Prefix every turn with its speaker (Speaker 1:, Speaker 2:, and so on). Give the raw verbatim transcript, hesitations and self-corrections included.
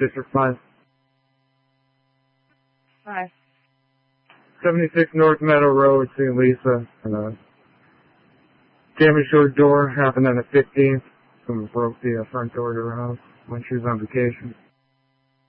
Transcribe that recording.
Speaker 1: District five.
Speaker 2: Hi.
Speaker 1: seventy-six North Meadow Road, Saint Lisa. Uh, damage to her door happened on the fifteenth. Someone broke the uh, front door to her house when she was on vacation.